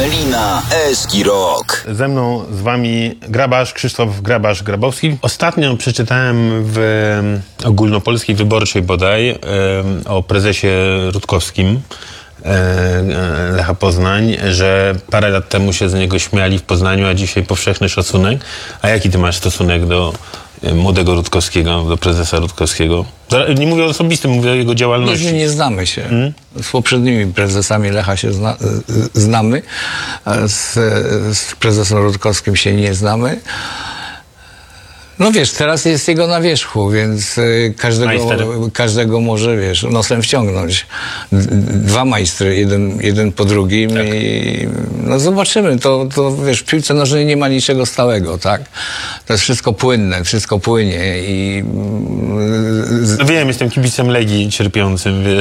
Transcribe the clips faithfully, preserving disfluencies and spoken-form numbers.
Melina, Eski Rock. Ze mną, z wami Grabarz, Krzysztof Grabarz-Grabowski. Ostatnio przeczytałem w ogólnopolskiej wyborczej bodaj o prezesie Rutkowskim Lecha Poznań, że parę lat temu się z niego śmiali w Poznaniu, a dzisiaj powszechny szacunek. A jaki ty masz stosunek do młodego Rutkowskiego, do prezesa Rutkowskiego? Nie mówię o osobistym, mówię o jego działalności. Nie, nie znamy się. Hmm? Z poprzednimi prezesami Lecha się zna, znamy, a z, z prezesem Rutkowskim się nie znamy. No wiesz, teraz jest jego na wierzchu, więc każdego, każdego może, wiesz, nosem wciągnąć. Dwa majstry, jeden, jeden po drugim tak. I no zobaczymy. To, to wiesz, w piłce nożnej nie ma niczego stałego, tak? To jest wszystko płynne, wszystko płynie i... No wiem, jestem kibicem Legii cierpiącym, wiesz.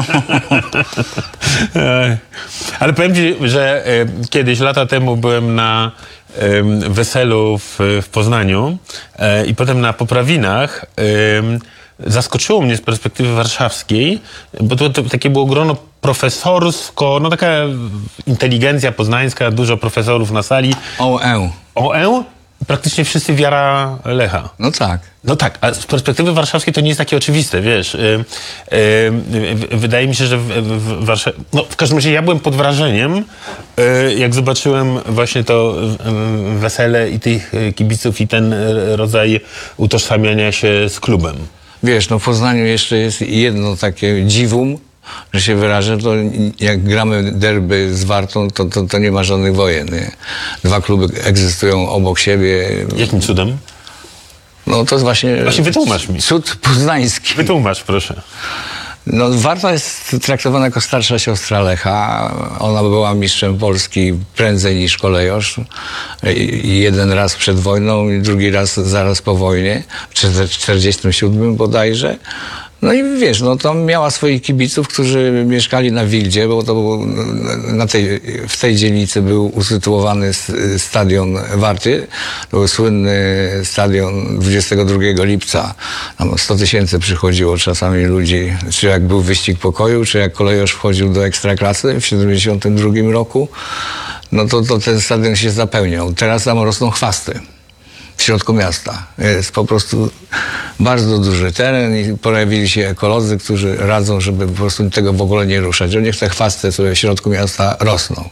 Ale powiem ci, że kiedyś, lata temu byłem na weselu w, w Poznaniu e, i potem na poprawinach e, zaskoczyło mnie z perspektywy warszawskiej, bo to, to takie było grono profesorsko, no taka inteligencja poznańska, dużo profesorów na sali. O E. O E? Praktycznie wszyscy wiara Lecha. No tak. No tak, a z perspektywy warszawskiej to nie jest takie oczywiste, wiesz. Yy, yy, wydaje mi się, że w, w Warszawie... No, w każdym razie ja byłem pod wrażeniem, yy, jak zobaczyłem właśnie to yy, wesele i tych kibiców i ten rodzaj utożsamiania się z klubem. Wiesz, no w Poznaniu jeszcze jest jedno takie dziwum, że się wyrażę, to jak gramy derby z Wartą, to, to, to nie ma żadnych wojen, nie? Dwa kluby egzystują obok siebie. Jakim cudem? No to jest właśnie... Właśnie wytłumacz mi. Cud poznański. Wytłumacz, proszę. No, Warta jest traktowana jako starsza siostra Lecha. Ona była mistrzem Polski prędzej niż Kolejosz. Jeden raz przed wojną i drugi raz zaraz po wojnie, w czterdziestym siódmym bodajże. No i wiesz, no to miała swoich kibiców, którzy mieszkali na Wildzie, bo to był, na tej, w tej dzielnicy był usytuowany stadion Warty. To był słynny stadion dwudziestego drugiego lipca. Tam sto tysięcy przychodziło czasami ludzi, czy jak był wyścig pokoju, czy jak Kolejosz wchodził do Ekstraklasy w siedemdziesiątym drugim roku. No to, to ten stadion się zapełniał. Teraz tam rosną chwasty. W środku miasta. Jest po prostu bardzo duży teren i pojawili się ekolodzy, którzy radzą, żeby po prostu tego w ogóle nie ruszać. Że niech te chwasty, które w środku miasta rosną.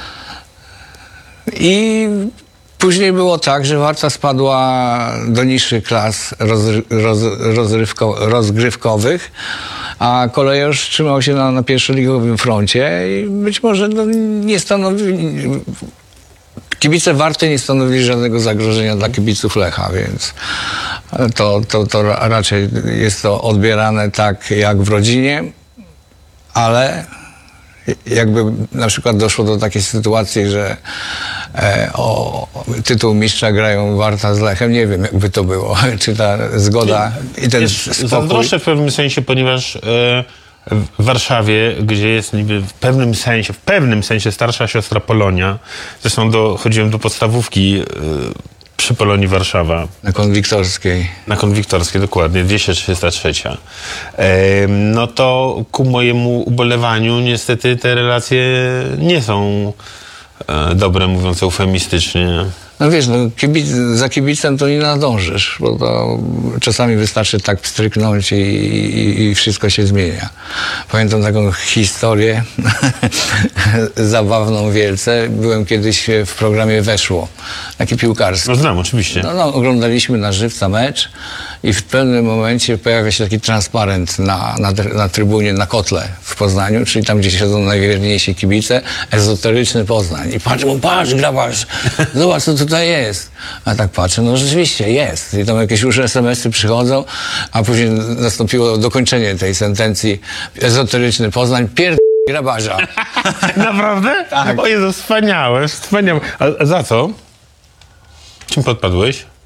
I później było tak, że Warta spadła do niższych klas roz, roz, rozrywko, rozgrywkowych, a Kolejosz trzymał się na, na pierwszoligowym froncie i być może no, nie stanowi... Kibice Warty nie stanowili żadnego zagrożenia dla kibiców Lecha, więc to, to, to raczej jest to odbierane tak jak w rodzinie, ale jakby na przykład doszło do takiej sytuacji, że e, o tytuł mistrza grają Warta z Lechem, nie wiem jakby to było, czy ta zgoda i ten Wiesz, spokój... Zazdroszczę w pewnym sensie, ponieważ e, w Warszawie, gdzie jest niby w pewnym sensie, w pewnym sensie starsza siostra Polonia, zresztą do, chodziłem do podstawówki e, przy Polonii Warszawa. Na Konwiktorskiej. Na Konwiktorskiej, dokładnie, dwieście trzydzieści trzy. E, no to ku mojemu ubolewaniu niestety te relacje nie są e, dobre, mówiąc eufemistycznie. No wiesz, no, kibic, za kibicem to nie nadążysz, bo to czasami wystarczy tak pstryknąć i, i, i wszystko się zmienia. Pamiętam taką historię zabawną wielce. Byłem kiedyś w programie Weszło, taki piłkarski. No znam, oczywiście. No, no, oglądaliśmy na żywca mecz i w pewnym momencie pojawia się taki transparent na, na, na trybunie, na kotle w Poznaniu, czyli tam, gdzie siedzą najwierniejsi kibice, ezoteryczny Poznań. I patrz, bo patrz, Grabarz, zobacz, co tutaj jest. A tak patrzę, no rzeczywiście jest. I tam jakieś już es em esy przychodzą, a później nastąpiło dokończenie tej sentencji. Ezoteryczny Poznań, pierd... Grabarza. Naprawdę? Tak. O Jezu, wspaniałe, wspaniałe. A, a za co? Czym podpadłeś?